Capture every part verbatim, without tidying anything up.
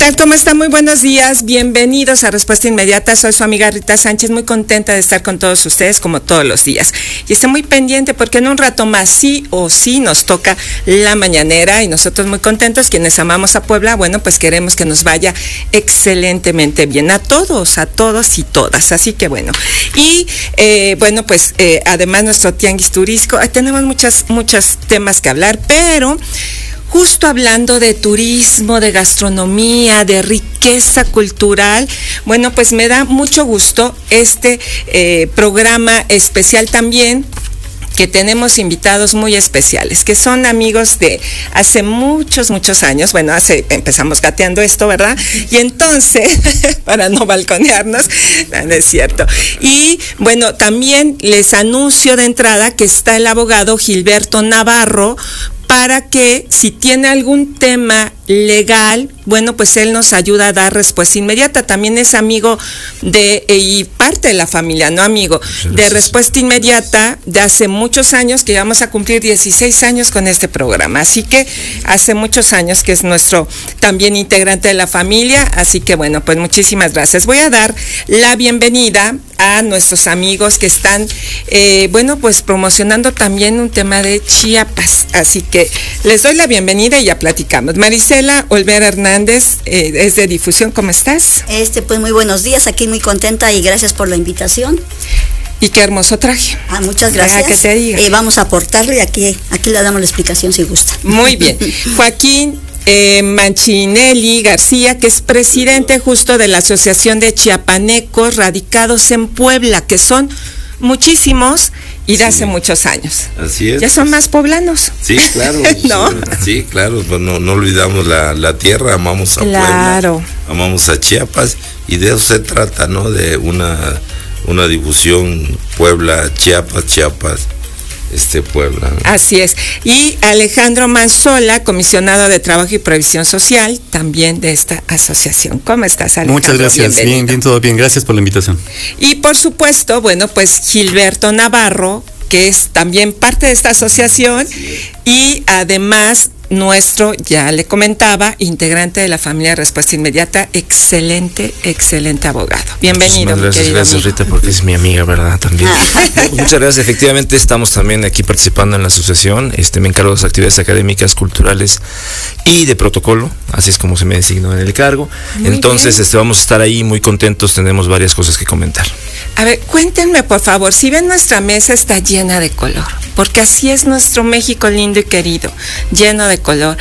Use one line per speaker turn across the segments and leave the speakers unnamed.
tal? ¿Cómo están? Muy buenos días. Bienvenidos a Respuesta Inmediata. Soy su amiga Rita Sánchez, muy contenta de estar con todos ustedes como todos los días. Y esté muy pendiente porque en un rato más sí o sí nos toca la mañanera y nosotros muy contentos, quienes amamos a Puebla, bueno, pues queremos que nos vaya excelentemente bien a todos, a todos y todas. Así que bueno. Y eh, bueno, pues eh, además nuestro tianguis turístico, eh, tenemos muchas, muchos temas que hablar, pero justo hablando de turismo, de gastronomía, de riqueza cultural, bueno, pues me da mucho gusto este eh, programa especial también, que tenemos invitados muy especiales, que son amigos de hace muchos, muchos años. Bueno, hace empezamos gateando esto, ¿verdad? Y entonces, para no balconearnos, no, no es cierto. Y bueno, también les anuncio de entrada que está el abogado Gilberto Navarro, para que si tiene algún tema legal, bueno, pues él nos ayuda a dar respuesta inmediata. También es amigo de, y parte de la familia, no amigo, de Respuesta Inmediata de hace muchos años, que vamos a cumplir dieciséis años con este programa. Así que hace muchos años que es nuestro también integrante de la familia. Así que bueno, pues muchísimas gracias. Voy a dar la bienvenida a nuestros amigos que están, eh, bueno, pues promocionando también un tema de Chiapas. Así que les doy la bienvenida y ya platicamos. Marisela Olvera Hernández, eh, es de Difusión, ¿cómo estás?
Este, pues muy buenos días, aquí muy contenta y gracias por la invitación.
Y qué hermoso traje.
Ah, muchas gracias.
Deja que te diga.
Eh, vamos a aportarle y aquí, aquí le damos la explicación si gusta.
Muy bien. Joaquín Eh, Manchinelli García, que es presidente justo de la Asociación de Chiapanecos Radicados en Puebla, que son muchísimos y de sí, hace muchos años.
Así es.
Ya son más poblanos.
Sí, claro.
¿No?
Sí, claro, pues no, no olvidamos la, la tierra, amamos a
claro.
Puebla, amamos a Chiapas, y de eso se trata, ¿no? De una, una difusión Puebla, Chiapas, Chiapas. Este Puebla, ¿no?
Así es. Y Alejandro Manzola, comisionado de Trabajo y Previsión Social, también de esta asociación. ¿Cómo estás, Alejandro?
Muchas gracias. Bienvenido. Bien, bien, todo bien. Gracias por la invitación.
Y por supuesto, bueno, pues Gilberto Navarro, que es también parte de esta asociación y además nuestro, ya le comentaba, integrante de la familia Respuesta Inmediata, excelente, excelente abogado. Bienvenido.
Muchas gracias, gracias Rita, porque es mi amiga, ¿verdad? También. Muchas gracias. Efectivamente, estamos también aquí participando en la asociación. Este, me encargo de las actividades académicas, culturales y de protocolo, así es como se me designó en el cargo. Muy Entonces, este, vamos a estar ahí muy contentos, tenemos varias cosas que comentar.
A ver, cuéntenme, por favor, si ven nuestra mesa está llena de color, porque así es nuestro México lindo y querido, lleno de color.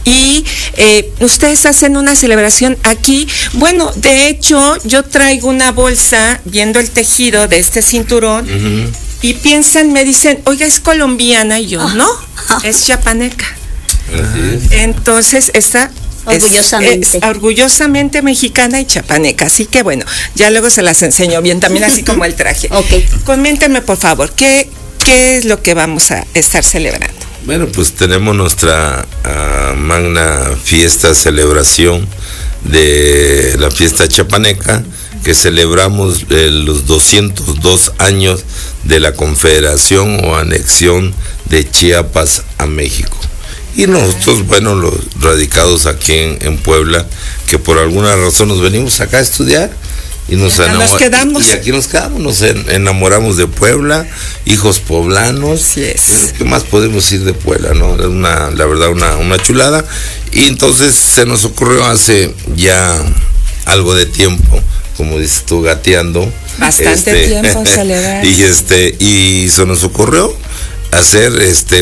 Y eh, ustedes hacen una celebración aquí. Bueno, de hecho, yo traigo una bolsa viendo el tejido de este cinturón uh-huh. y piensan, me dicen, oiga, es colombiana, y yo, oh. no, es chiapaneca. Uh-huh. Entonces, esta
orgullosamente.
Es, es orgullosamente mexicana y chiapaneca, así que bueno, ya luego se las enseño bien, también así como el traje.
Okay.
Coméntenme, por favor, ¿qué, qué es lo que vamos a estar celebrando?
Bueno, pues tenemos nuestra uh, magna fiesta, celebración de la fiesta chiapaneca, que celebramos eh, los doscientos dos años de la confederación o anexión de Chiapas a México. Y nosotros, bueno, los radicados aquí en, en Puebla, que por alguna razón nos venimos acá a estudiar, y nos,
nos quedamos.
Y aquí nos quedamos, nos enamoramos de Puebla, hijos poblanos.
Yes.
¿Qué más podemos decir de Puebla, no? Es una, la verdad, una, una chulada. Y entonces se nos ocurrió hace ya algo de tiempo, como dices tú, gateando.
Bastante
este,
tiempo celebrar.
Y este, y se nos ocurrió hacer este